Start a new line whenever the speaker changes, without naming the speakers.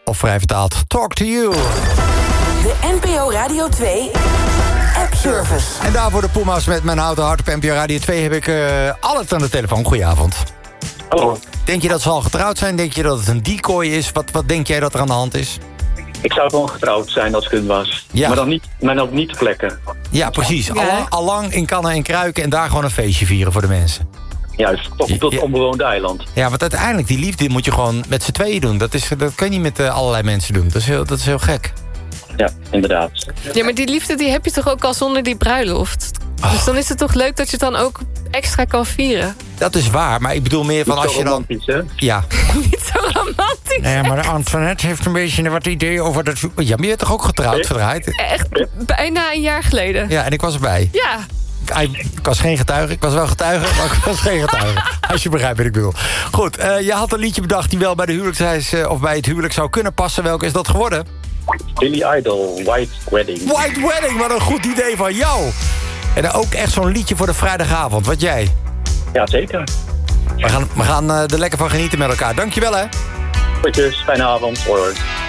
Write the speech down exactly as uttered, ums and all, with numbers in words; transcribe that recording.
Of vrij vertaald, Talk to You.
De N P O Radio twee app-service.
En daarvoor de Puma's met Mijn Houten Hart op N P O Radio twee... heb ik uh, Albert aan de telefoon. Goedenavond.
Hallo.
Denk je dat ze al getrouwd zijn? Denk je dat het een decoy is? Wat, wat denk jij dat er aan de hand is?
Ik zou gewoon getrouwd zijn als ik hun was.
Ja.
Maar dan niet, maar dan niet te plekken.
Ja, precies.
Ja.
Allang, allang in kannen en kruiken en daar gewoon een feestje vieren voor de mensen.
Juist, toch op dat
Ja.
onbewoonde eiland.
Ja, want uiteindelijk, die liefde moet je gewoon met z'n tweeën doen. Dat, is, dat kun je niet met uh, allerlei mensen doen. Dat is heel, dat is heel gek.
Ja, inderdaad.
Ja, maar die liefde die heb je toch ook al zonder die bruiloft?
Oh.
Dus dan is het toch leuk dat je het dan ook extra kan vieren?
Dat is waar, maar ik bedoel meer van
Niet
als
zo
je dan...
romantisch, hè?
Ja.
Niet zo romantisch.
Nee, maar de Antoinette heeft een beetje wat idee over dat... Ja, maar je bent toch ook getrouwd, verdraaid?
Echt bijna een jaar geleden.
Ja, en ik was erbij.
Ja.
Ik was geen getuige. Ik was wel getuige, maar ik was geen getuige. Als je begrijpt wat ik bedoel. Goed, uh, je had een liedje bedacht die wel bij de huwelijksreis... Uh, of bij het huwelijk zou kunnen passen. Welke is dat geworden?
Billy Idol, White Wedding.
White Wedding, wat een goed idee van jou. En dan ook echt zo'n liedje voor de vrijdagavond. Wat jij?
Ja, zeker.
We gaan, we gaan uh, er lekker van genieten met elkaar. Dankjewel, hè.
Goedjes, fijne avond. Hoi, hoi.